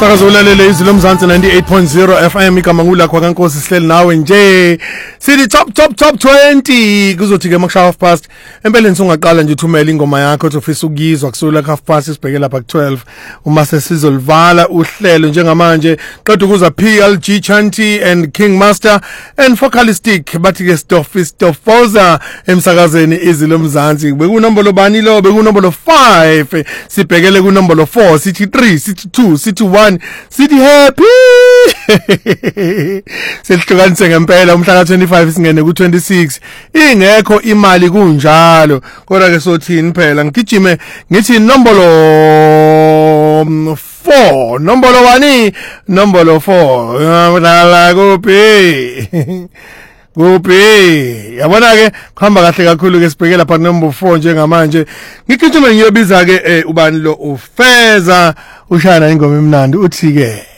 umsakazo ulalele izwi lomzansi 98.0 FM igama ngulakho kaNkosi sihleli nawe nje sithi top 20 kuzothi ke makusha half past empeleni singaqala nje uthumela ingoma yakho othi ufisa ukuyizwa kusula half past sibheke lapha ku12 uma sesizolivala uhlelo njengamanje qeda ukuza PLG Chanti and King Master and Focalistic bathi ke Stofoza emsakazeni izwi lomzansi bekunombolo bani lo bekunombolo 5 sibhekele kunombolo 4 sithi 3 sithi 2 sithi 1 sithi happy selihlukanise ngempela umhla ka25 singene ku26 ingekho imali kunjalo kodwa ke sothini phela ngigijime ngithi nombolo 4 nombolo 1 nombolo 4 la kuphi kuphi yabona ke khamba kahle kakhulu ke sibheke lapha number 4 njengamanje ngigijima ngiyobiza ke ubani lo ufeza ushana ingoma emnandi uthi ke